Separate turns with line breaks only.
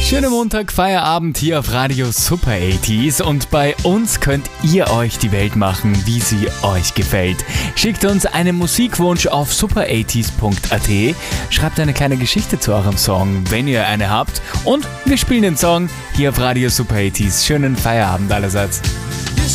Schönen Montag, Feierabend hier auf Radio Super 80s und bei uns könnt ihr euch die Welt machen, wie sie euch gefällt. Schickt uns einen Musikwunsch auf super80s.at, schreibt eine kleine Geschichte zu eurem Song, wenn ihr eine habt, und wir spielen den Song hier auf Radio Super 80s. Schönen Feierabend allerseits.